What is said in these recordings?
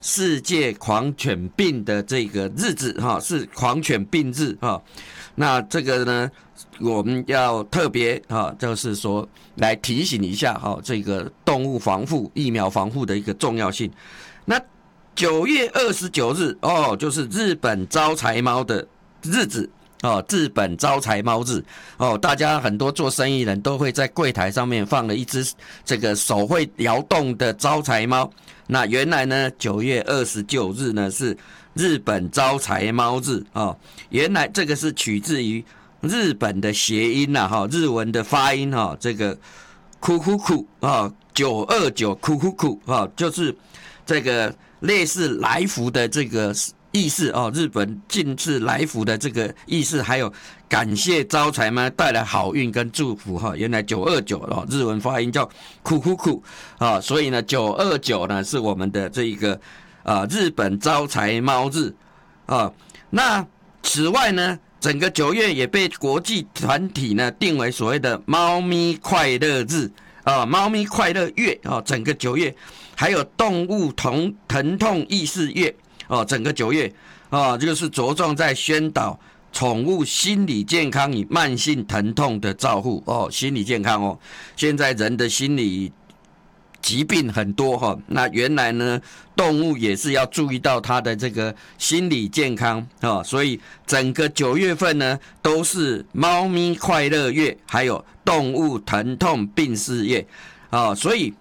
世界狂犬病的这个日子哈，是狂犬病日哈。那这个呢，我们要特别就是说来提醒一下这个动物防护、疫苗防护的一个重要性。那9月29日就是日本招财猫的日子。日本招财猫日大家很多做生意人都会在柜台上面放了一只这个手会摇动的招财猫。那原来呢9月29日呢是日本招财猫日原来这个是取自于日本的谐音日文的发音这个哭哭哭929哭哭哭就是这个类似来福的这个意思日本近似来福的这个意思，还有感谢招财猫带来好运跟祝福原来929日文发音叫哭哭哭所以呢929呢是我们的这个日本招财猫日那此外呢，整个9月也被国际团体呢定为所谓的猫咪快乐日猫咪快乐月整个9月还有动物疼痛意识月整个9月就是着重在宣导宠物心理健康与慢性疼痛的照护心理健康现在人的心理疾病很多那原来呢动物也是要注意到它的这个心理健康所以整个9月份呢都是猫咪快乐月，还有动物疼痛病逝月所以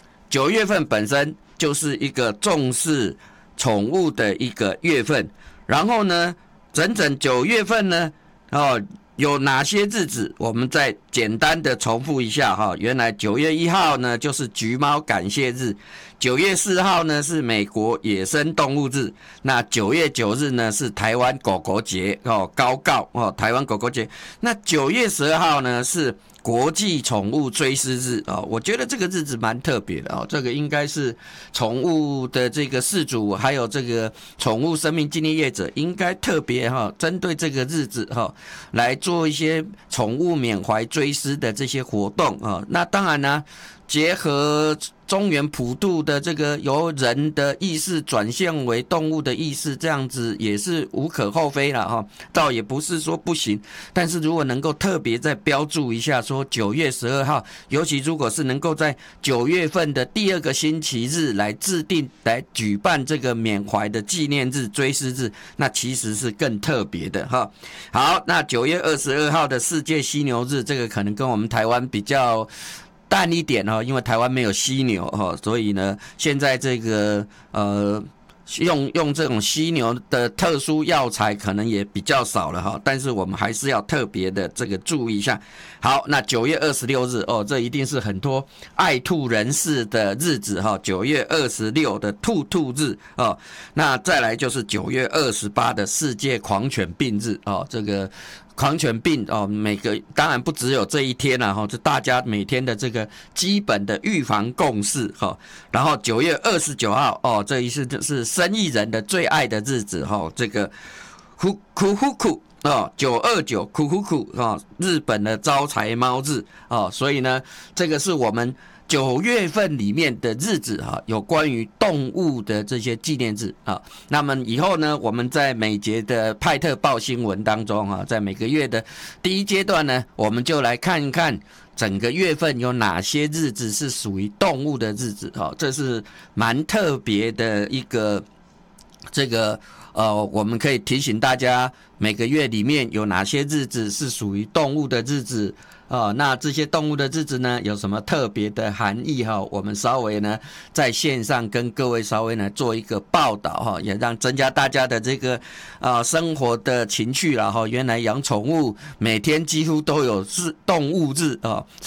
9月份本身就是一个重视宠物的一个月份。然后呢整整9月份呢有哪些日子我们再简单的重复一下原来9月1号呢就是橘猫感谢日，9月4号呢是美国野生动物日，那9月9日呢是台湾狗狗节高告台湾狗狗节，那9月12号呢是国际宠物追思日我觉得这个日子蛮特别的这个应该是宠物的这个饲主还有这个宠物生命经历业者应该特别针对这个日子来做一些宠物缅怀追思的这些活动那当然呢结合中原普渡的这个由人的意识转向为动物的意识，这样子也是无可厚非啦倒也不是说不行，但是如果能够特别再标注一下说9月12号，尤其如果是能够在9月份的第2个星期日来制定来举办这个缅怀的纪念日追思日，那其实是更特别的好，那9月22号的世界犀牛日，这个可能跟我们台湾比较淡一点因为台湾没有犀牛所以呢现在这个用这种犀牛的特殊药材可能也比较少了但是我们还是要特别的这个注意一下。好，那9月26日这一定是很多爱兔人士的日子9月26的兔日那再来就是9月28的世界狂犬病日这个狂犬病每个当然不只有这一天啦就大家每天的这个基本的预防共识然后9月29号这一次是生意人的最爱的日子这个哭哭哭929哭哭哭日本的招财猫日所以呢这个是我们9月份里面的日子有关于动物的这些纪念日那么以后呢我们在每节的派特报新闻当中在每个月的第一阶段呢我们就来看一看整个月份有哪些日子是属于动物的日子这是蛮特别的一个这个我们可以提醒大家每个月里面有哪些日子是属于动物的日子那这些动物的日子呢有什么特别的含义我们稍微呢在线上跟各位稍微呢做一个报道也让增加大家的这个生活的情趣啦原来养宠物每天几乎都有动物日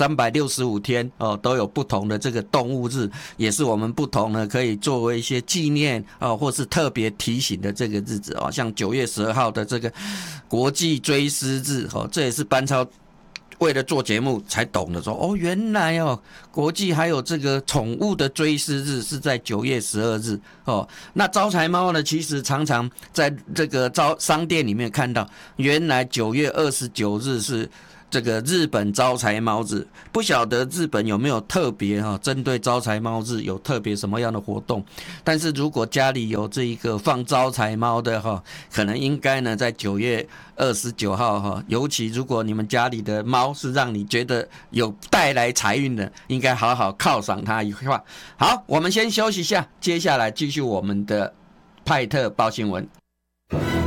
365天都有不同的这个动物日，也是我们不同呢可以作为一些纪念或是特别提醒的这个日子像9月12号的这个国际追思日这也是班超为了做节目才懂得说原来国际还有这个宠物的追思日是在9月12日那招财猫呢其实常常在这个商店里面看到，原来9月29日是这个日本招财猫日，不晓得日本有没有特别针对招财猫日有特别什么样的活动？但是如果家里有这一个放招财猫的可能应该呢在9月29号尤其如果你们家里的猫是让你觉得有带来财运的，应该好好犒赏它一话。好，我们先休息一下，接下来继续我们的派特报新闻。